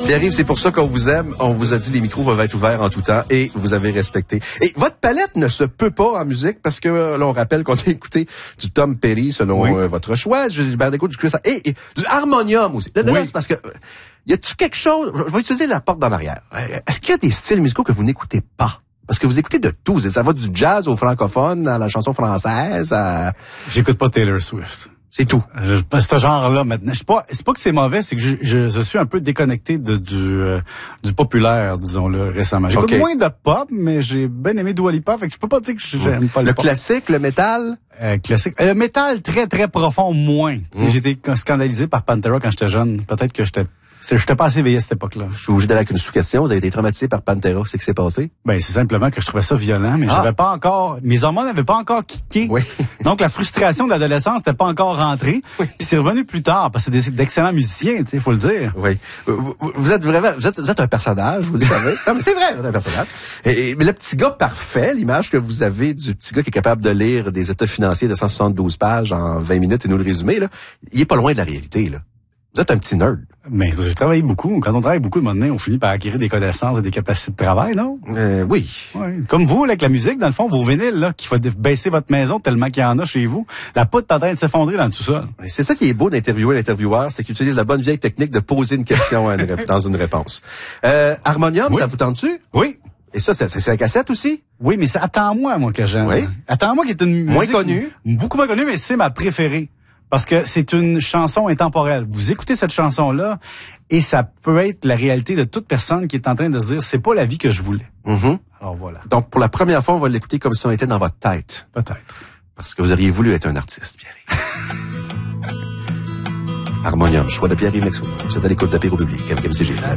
Pierre-Yves, c'est pour ça qu'on vous aime. On vous a dit les micros peuvent être ouverts en tout temps et vous avez respecté. Et votre palette ne se peut pas en musique parce que là, on rappelle qu'on a écouté du Tom Petty selon votre choix, du Gilbert Bécaud, du Chris et du harmonium aussi. Là, c'est parce que y a-tu quelque chose, je vais utiliser la porte d'en arrière. Est-ce qu'il y a des styles musicaux que vous n'écoutez pas? Parce que vous écoutez de tout. Ça va du jazz au francophone, à la chanson française, à... J'écoute pas Taylor Swift. C'est tout. Ce genre-là, maintenant. C'est pas que c'est mauvais, c'est que je suis un peu déconnecté du populaire, disons-le, récemment. J'écoute moins de pop, mais j'ai bien aimé Dua Lipa, fait que je peux pas dire que j'aime pas le pop. Le classique, le métal? Classique. Le métal très, très profond, moins. J'ai été scandalisé par Pantera quand j'étais jeune. Peut-être que j'étais pas assez éveillé à cette époque-là. Je suis obligé d'aller avec une sous-question. Vous avez été traumatisé par Pantera. C'est ce qui s'est passé? Ben, c'est simplement que je trouvais ça violent, mais j'avais pas encore, mes hormones n'avaient pas encore kické. Oui. Donc, la frustration de l'adolescence n'était pas encore rentrée. Oui. Puis c'est revenu plus tard, parce que c'est d'excellents musiciens, tu sais, faut le dire. Oui. Vous êtes vraiment, vous êtes un personnage, vous le savez. Non, mais c'est vrai, vous êtes un personnage. Mais le petit gars parfait, l'image que vous avez du petit gars qui est capable de lire des états financiers de 172 pages en 20 minutes et nous le résumer, là, il est pas loin de la réalité, là. Vous êtes un petit nerd. Mais j'ai travaillé beaucoup. Quand on travaille beaucoup, maintenant, on finit par acquérir des connaissances et des capacités de travail, non? Oui. Comme vous, là, avec la musique, dans le fond, vos vinyles, là, qu'il faut baisser votre maison tellement qu'il y en a chez vous. La poutre est en train de s'effondrer dans tout ça. C'est ça qui est beau d'interviewer l'intervieweur, c'est qu'il utilise la bonne vieille technique de poser une question dans une réponse. Harmonium, ça vous tente-tu? Oui. Et ça, c'est un cassette aussi? Oui, mais c'est Attends-moi, que j'aime. Oui. Attends-moi qui est une musique... Moins connue. Beaucoup moins connue, mais c'est ma préférée. Parce que c'est une chanson intemporelle. Vous écoutez cette chanson-là et ça peut être la réalité de toute personne qui est en train de se dire c'est pas la vie que je voulais. Mm-hmm. Alors voilà. Donc pour la première fois, on va l'écouter comme si on était dans votre tête. Peut-être. Parce que vous auriez voulu être un artiste, Pierre. Harmonium, choix de Pierre-Yves Mexo. Vous êtes à l'écoute d'Apéro Public avec MCG.